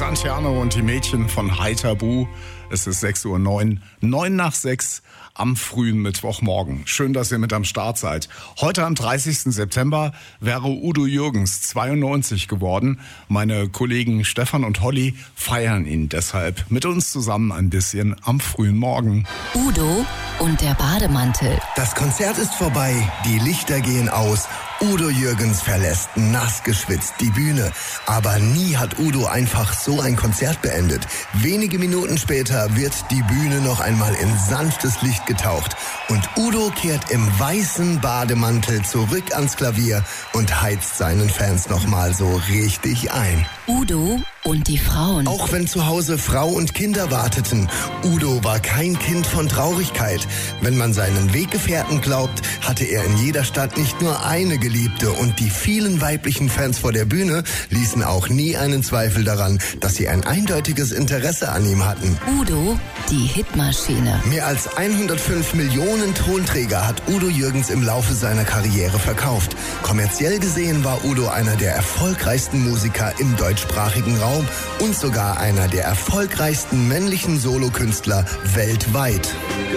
Santiano und die Mädchen von Hi Tabu. Es ist 6:09 Uhr, 6:09 am frühen Mittwochmorgen. Schön, dass ihr mit am Start seid. Heute am 30. September wäre Udo Jürgens 92 geworden. Meine Kollegen Stefan und Holly feiern ihn deshalb mit uns zusammen ein bisschen am frühen Morgen. Udo und der Bademantel. Das Konzert ist vorbei, die Lichter gehen aus. Udo Jürgens verlässt nass geschwitzt die Bühne. Aber nie hat Udo einfach so ein Konzert beendet. Wenige Minuten später wird die Bühne noch einmal in sanftes Licht getaucht. Und Udo kehrt im weißen Bademantel zurück ans Klavier und heizt seinen Fans nochmal so richtig ein. Udo und die Frauen. Auch wenn zu Hause Frau und Kinder warteten, Udo war kein Kind von Traurigkeit. Wenn man seinen Weggefährten glaubt, hatte er in jeder Stadt nicht nur eine Geliebte und die vielen weiblichen Fans vor der Bühne ließen auch nie einen Zweifel daran, dass sie ein eindeutiges Interesse an ihm hatten. Udo, die Hitmaschine. Mehr als 105 Millionen Tonträger hat Udo Jürgens im Laufe seiner Karriere verkauft. Kommerziell gesehen war Udo einer der erfolgreichsten Musiker im deutschsprachigen Raum und sogar einer der erfolgreichsten männlichen Solokünstler weltweit.